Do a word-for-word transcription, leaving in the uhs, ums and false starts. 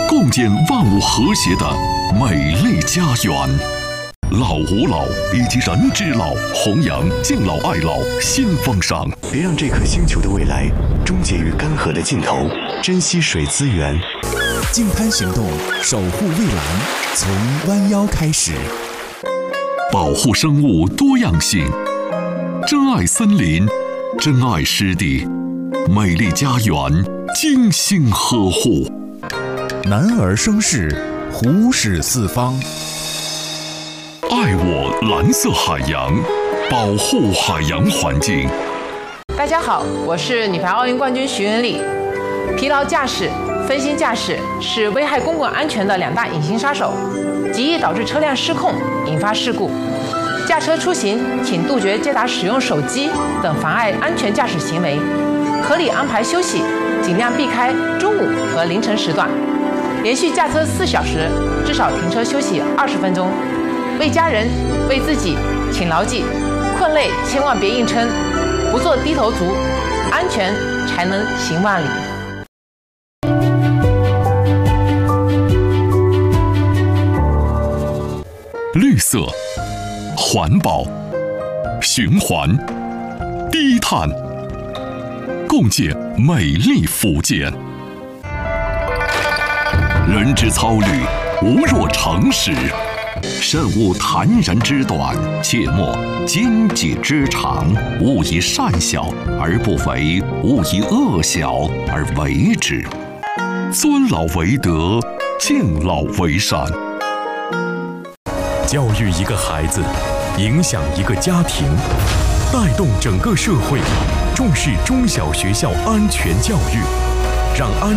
共建万物和谐的美丽家园。老吾老以及人之老，弘扬敬老爱老新风尚。 别让这颗星球的未来终结于干涸的尽头，珍惜水资源。 净滩行动，守护蔚蓝，从弯腰开始。 保护生物多样性，珍爱森林，珍爱湿地，美丽家园精心呵护。 男儿生事，虎视四方。 爱我蓝色海洋，保护海洋环境。 大家好，我是女排奥运冠军徐文丽。疲劳驾驶、分心驾驶是危害公共安全的两大隐形杀手，极易导致车辆失控，引发事故。驾车出行，请杜绝接打使用手机等妨碍安全驾驶行为，合理安排休息，尽量避开中午和凌晨时段。连续驾车四小时，至少停车休息二十分钟。为家人，为自己，请牢记：困累千万别硬撑，不做低头族，安全才能行万里。 绿色、环保、循环、低碳，共建美丽福建。人之操虑，无若诚实。慎勿谈人之短，切莫奸己之长。勿以善小而不为，勿以恶小而为之。尊老为德，敬老为善。 教育一个孩子，影响一个家庭，带动整个社会，重视中小学校安全教育，让安